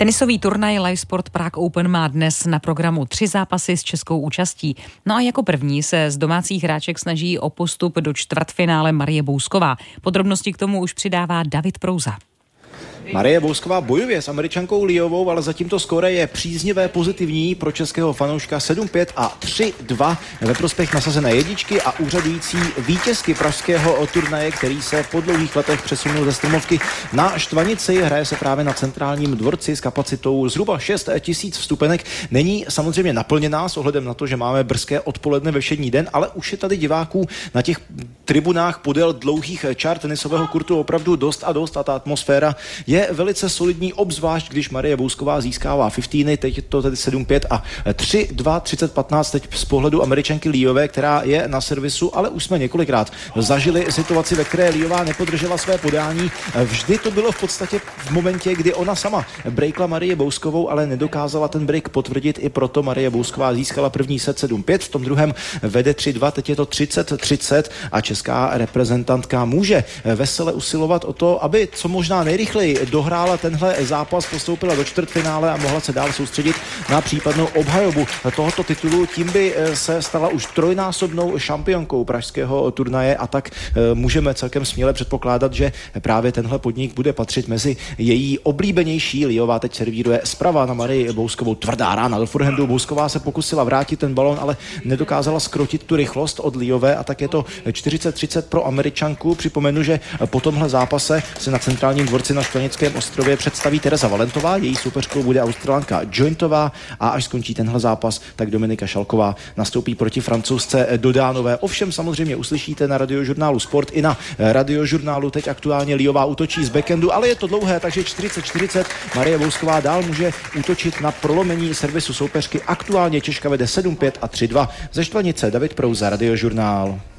Tenisový turnaj Live Sport Prague Open má dnes na programu 3 zápasy s českou účastí. No a jako první se z domácích hráček snaží o postup do čtvrtfinále Marie Bousková. Podrobnosti k tomu už přidává David Prouza. Marie Bousková bojuje s Američankou Liovou, ale zatím to skóre je příznivé, pozitivní pro českého fanouška 7-5 a 3-2 ve prospěch nasazené jedničky a úřadující vítězky pražského turnaje, který se po dlouhých letech přesunul ze Strmovky na Štvanici. Hraje se právě na centrálním dvorci s kapacitou zhruba 6 000 vstupenek. Není samozřejmě naplněná s ohledem na to, že máme brzké odpoledne ve všední den, ale už je tady diváků na těch tribunách podél dlouhých čár tenisového kurtu opravdu dost a ta atmosféra je velice solidní, obzvlášť když Marie Bousková získává 15, teď je to tedy 7-5 a 3-2, 30-15 teď z pohledu Američanky Liové, která je na servisu, ale už jsme několikrát zažili situaci, ve které Liová nepodržela své podání. Vždy to bylo v podstatě v momentě, kdy ona sama breakla Marie Bouskovou, ale nedokázala ten break potvrdit, i proto Marie Bousková získala první set 7-5, v tom druhém vede 3-2, teď je to 30-30 a česká reprezentantka může vesele usilovat o to, aby co možná nejrychleji dohrála tenhle zápas, postoupila do čtvrtfinále a mohla se dál soustředit na případnou obhajobu tohoto titulu. Tím by se stala už trojnásobnou šampionkou pražského turnaje a tak můžeme celkem směle předpokládat, že právě tenhle podnik bude patřit mezi její oblíbenější. Liová teď servíruje zprava na Marii Bouskovou. Tvrdá rána do forehandu. Bousková se pokusila vrátit ten balon, ale nedokázala zkrotit tu rychlost od Liové a tak je to 40-30 pro Američanku. Připomenu, že po tomhle zápase se na centrálním dvorci na Štvanickém ostrově představí Tereza Valentová, její soupeřkou bude Australanka Jointová a až skončí tenhle zápas, tak Dominika Šalková nastoupí proti Francouzce Dodánové. Ovšem samozřejmě uslyšíte na Radiožurnálu Sport i na Radiožurnálu teď aktuálně Liová útočí z backendu, ale je to dlouhé, takže 40-40 Marie Bousková dál může útočit na prolomení servisu soupeřky. Aktuálně Češka vede 7-5 a 3-2. Ze Štvanice David Prouza, Radiožurnál.